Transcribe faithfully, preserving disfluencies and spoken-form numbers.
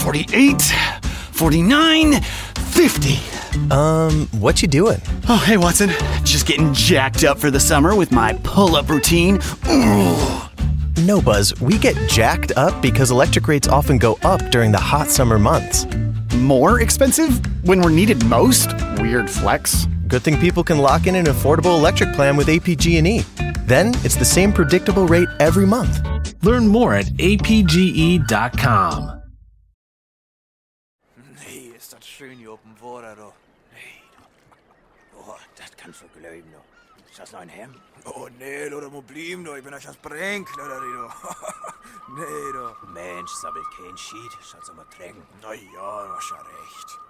forty-eight, forty-nine, fifty. Um, what you doing? Oh, hey, Watson. Just getting jacked up for the summer with my pull-up routine. Ooh. No, Buzz, we get jacked up because electric rates often go up during the hot summer months. More expensive when we're needed most? Weird flex. Good thing people can lock in an affordable electric plan with A P G and E. Then it's the same predictable rate every month. Learn more at A P G E dot com. Nee, ist das schön hier oben Water, du. Nee, du. Oh, das kannst du glauben, du. Ist das noch ein Hemd? Oh, nee, du, das muss bleiben, du. Ich bin euch das Brink, du, du. Nee, du. Mensch, sabbelt kein Schied. Schatz mal trinken. Na ja, du hast ja recht.